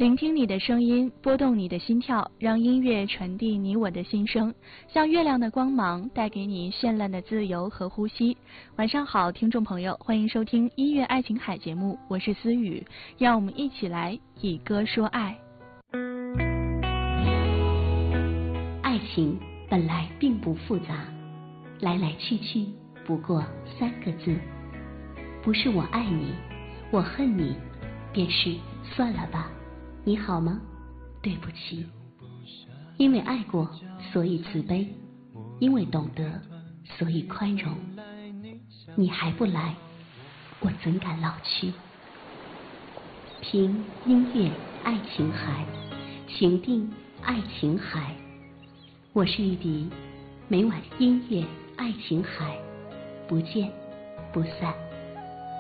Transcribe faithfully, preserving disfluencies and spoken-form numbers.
聆听你的声音，拨动你的心跳，让音乐传递你我的心声，像月亮的光芒，带给你绚烂的自由和呼吸。晚上好，听众朋友，欢迎收听音乐爱情海节目，我是思雨，让我们一起来以歌说爱。 爱情本来并不复杂，来来去去不过三个字，不是我爱你，我恨你，便是算了吧。你好吗？对不起。因为爱过，所以慈悲；因为懂得，所以宽容。你还不来，我怎敢老去？凭音乐爱琴海，情定爱琴海。我是玉笛，每晚音乐爱琴海，不见不散。